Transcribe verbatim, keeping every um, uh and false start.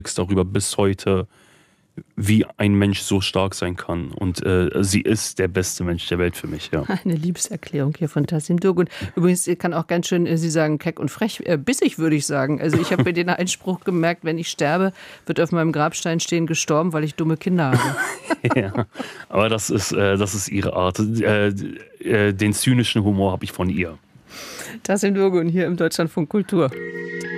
darüber bis heute, wie ein Mensch so stark sein kann. Und äh, sie ist der beste Mensch der Welt für mich, ja. Eine Liebeserklärung hier von Tassim Dogun. Übrigens kann auch ganz schön, Sie sagen keck und frech, äh, bissig würde ich sagen. Also ich habe mir den Einspruch gemerkt, wenn ich sterbe, wird auf meinem Grabstein stehen, gestorben, weil ich dumme Kinder habe. Ja, aber das ist, äh, das ist ihre Art. Äh, äh, den zynischen Humor habe ich von ihr. Tassim Dogun hier im Deutschlandfunk Kultur.